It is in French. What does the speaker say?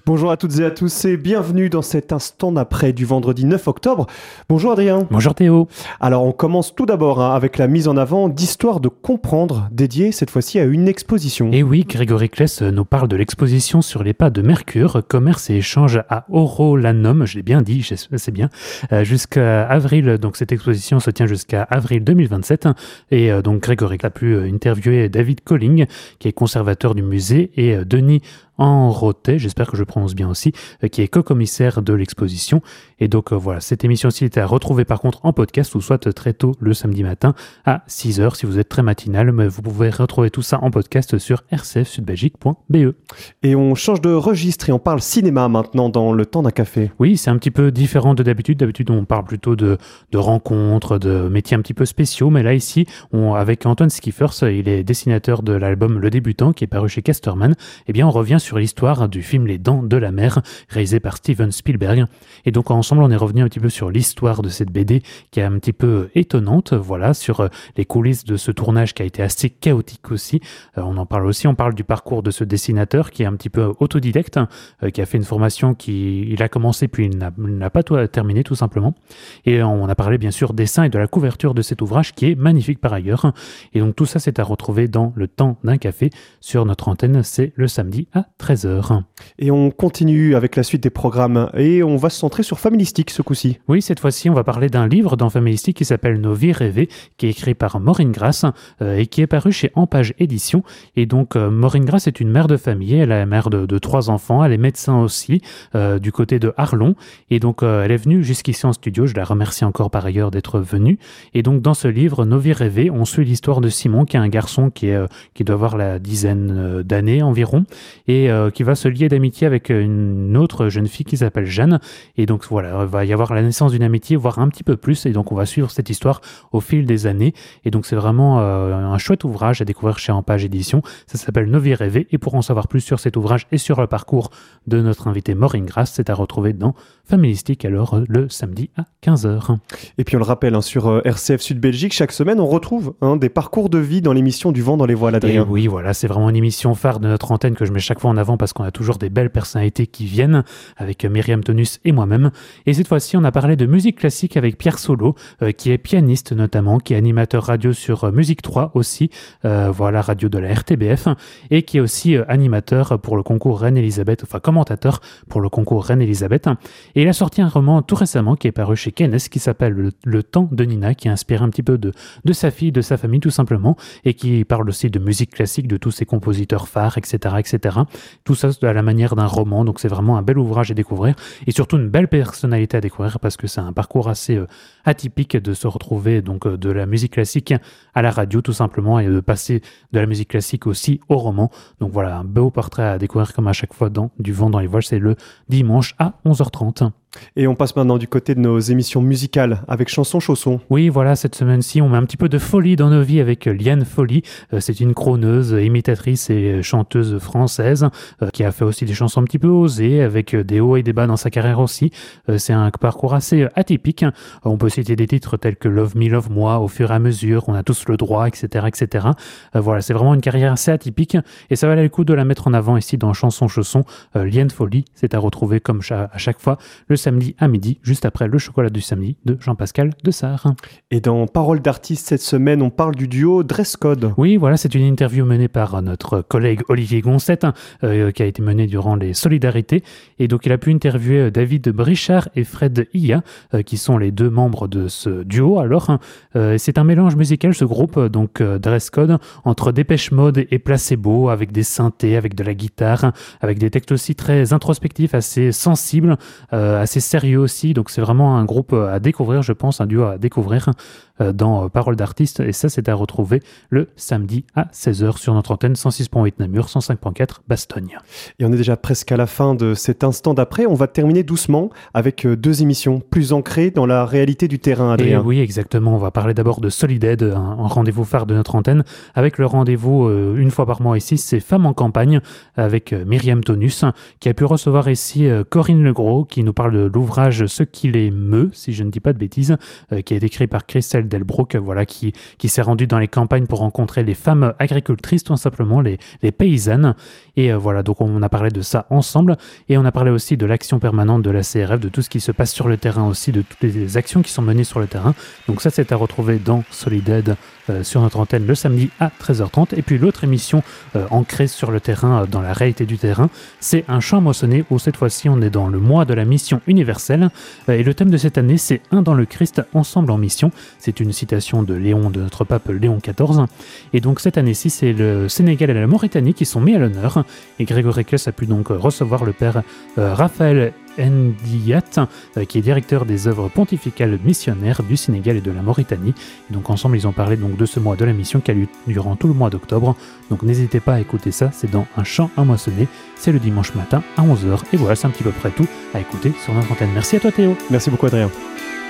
Bonjour à toutes et à tous et bienvenue dans cet instant d'après du vendredi 9 octobre. Bonjour Adrien. Bonjour Théo. Alors on commence tout d'abord avec la mise en avant d'Histoire de comprendre, dédiée cette fois-ci à une exposition. Et oui, Grégory Kless nous parle de l'exposition sur les pas de Mercure, commerce et échange à Orolanum, je l'ai bien dit, c'est bien, jusqu'à avril. Donc cette exposition se tient jusqu'à avril 2027 et donc Grégory a pu interviewer David Colling, qui est conservateur du musée, et Denis Enrotet, j'espère que je prononce bien aussi, qui est co-commissaire de l'exposition. Et donc voilà, cette émission-ci était à retrouver par contre en podcast ou soit très tôt le samedi matin à 6h si vous êtes très matinal, mais vous pouvez retrouver tout ça en podcast sur rcfsudbelgique.be. Et on change de registre et on parle cinéma maintenant dans le temps d'un café. Oui, c'est un petit peu différent de d'habitude. D'habitude, on parle plutôt de rencontres, de métiers un petit peu spéciaux, mais là ici, avec Antoine Skiffers, il est dessinateur de l'album Le Débutant qui est paru chez Casterman. Eh bien, on revient sur l'histoire du film Les Dents de la Mer, réalisé par Steven Spielberg. Et donc ensemble, on est revenu un petit peu sur l'histoire de cette BD qui est un petit peu étonnante, voilà, sur les coulisses de ce tournage qui a été assez chaotique aussi. On en parle aussi, on parle du parcours de ce dessinateur qui est un petit peu autodidacte, qui a fait une formation il a commencé puis il n'a pas tout terminé tout simplement. Et on a parlé bien sûr dessin et de la couverture de cet ouvrage qui est magnifique par ailleurs. Et donc tout ça c'est à retrouver dans le temps d'un café sur notre antenne, c'est le samedi à 13h. Et on continue avec la suite des programmes et on va se centrer sur Familistique ce coup-ci. Oui, cette fois-ci, on va parler d'un livre dans Familistique qui s'appelle Nos vies rêvées, qui est écrit par Maureen Grass et qui est paru chez Ampage Éditions. Et donc, Maureen Grass est une mère de famille, elle est mère de 3 enfants, elle est médecin aussi, du côté de Arlon. Et donc, elle est venue jusqu'ici en studio, je la remercie encore par ailleurs d'être venue. Et donc, dans ce livre, Nos vies rêvées, on suit l'histoire de Simon, qui est un garçon qui doit avoir la dizaine d'années environ, et qui va se lier d'amitié avec une autre jeune fille qui s'appelle Jeanne. Et donc voilà, il va y avoir la naissance d'une amitié, voire un petit peu plus. Et donc on va suivre cette histoire au fil des années. Et donc c'est vraiment un chouette ouvrage à découvrir chez Ampage Éditions. Ça s'appelle Nos vies rêvées. Et pour en savoir plus sur cet ouvrage et sur le parcours de notre invité Maureen Grass, c'est à retrouver dans Familistique, alors le samedi à 15h. Et puis on le rappelle, sur RCF Sud Belgique, chaque semaine on retrouve des parcours de vie dans l'émission Du vent dans les voiles, Adrien. Et oui, voilà, c'est vraiment une émission phare de notre antenne que je mets chaque fois en avant parce qu'on a toujours des belles personnalités qui viennent, avec Myriam Tonus et moi-même. Et cette fois-ci, on a parlé de musique classique avec Pierre Solo, qui est pianiste notamment, qui est animateur radio sur Musique 3 aussi, voilà, radio de la RTBF, et qui est aussi animateur pour le concours Reine-Elisabeth, enfin commentateur pour le concours Reine-Elisabeth. Et il a sorti un roman tout récemment qui est paru chez Kennes qui s'appelle Le temps de Nina, qui inspire un petit peu de sa fille, de sa famille tout simplement, et qui parle aussi de musique classique, de tous ses compositeurs phares, etc., etc. Tout ça à la manière d'un roman, donc c'est vraiment un bel ouvrage à découvrir, et surtout une belle personnalité à découvrir, parce que c'est un parcours assez atypique de se retrouver donc de la musique classique à la radio tout simplement, et de passer de la musique classique aussi au roman. Donc voilà, un beau portrait à découvrir comme à chaque fois dans Du vent dans les voiles, c'est le dimanche à 11h30. Et on passe maintenant du côté de nos émissions musicales avec Chanson Chausson. Oui, voilà, cette semaine-ci, on met un petit peu de folie dans nos vies avec Liane Folly. C'est une crooneuse, imitatrice et chanteuse française qui a fait aussi des chansons un petit peu osées, avec des hauts et des bas dans sa carrière aussi. C'est un parcours assez atypique. On peut citer des titres tels que Love Me, Love Moi, Au fur et à mesure, On a tous le droit, etc., etc. Voilà, c'est vraiment une carrière assez atypique et ça valait le coup de la mettre en avant ici dans Chanson Chausson. Liane Folly, c'est à retrouver comme à chaque fois le samedi à midi, juste après le chocolat du samedi de Jean-Pascal Dessart. Et dans Paroles d'artistes cette semaine, on parle du duo Dress Code. Oui, voilà, c'est une interview menée par notre collègue Olivier Goncette, qui a été menée durant les Solidarités. Et donc, il a pu interviewer David Brichard et Fred Iya, qui sont les 2 membres de ce duo. Alors, c'est un mélange musical, ce groupe, donc Dress Code, entre Dépêche Mode et Placebo, avec des synthés, avec de la guitare, avec des textes aussi très introspectifs, assez sensibles, assez sérieux aussi. Donc, c'est vraiment un groupe à découvrir, je pense, un duo à découvrir dans Paroles d'artistes. Et ça, c'est à retrouver le samedi à 16h sur notre antenne 106.8 Namur, 105.4 Bastogne. Et on est déjà presque à la fin de cet instant d'après. On va terminer doucement avec 2 émissions plus ancrées dans la réalité du terrain, Adrien. Et oui, exactement. On va parler d'abord de Solid-Aid, un rendez-vous phare de notre antenne, avec le rendez-vous une fois par mois ici, c'est Femmes en campagne, avec Myriam Tonus, qui a pu recevoir ici Corinne Legros, qui nous parle de l'ouvrage Ce qu'il est meut, si je ne dis pas de bêtises, qui est écrit par Christelle Michel Delbrück, voilà, qui s'est rendu dans les campagnes pour rencontrer les femmes agricultrices, tout simplement, les paysannes. Et voilà, donc on a parlé de ça ensemble. Et on a parlé aussi de l'action permanente de la CRF, de tout ce qui se passe sur le terrain aussi, de toutes les actions qui sont menées sur le terrain. Donc ça, c'est à retrouver dans Solid sur notre antenne le samedi à 13h30. Et puis l'autre émission ancrée sur le terrain, dans la réalité du terrain, c'est Un champ moissonné, où cette fois-ci on est dans le mois de la mission universelle. Et le thème de cette année, c'est Un dans le Christ, ensemble en mission. C'est une citation de notre pape Léon XIV. Et donc cette année-ci, c'est le Sénégal et la Mauritanie qui sont mis à l'honneur. Et Grégory Kless a pu donc recevoir le père Raphaël Ndiat, qui est directeur des œuvres pontificales missionnaires du Sénégal et de la Mauritanie. Et donc ensemble, ils ont parlé donc de ce mois de la mission qui a lieu durant tout le mois d'octobre. Donc n'hésitez pas à écouter ça, c'est dans Un champ à moissonner. C'est le dimanche matin à 11h. Et voilà, c'est un petit peu près tout à écouter sur notre antenne. Merci à toi Théo. Merci beaucoup Adrien.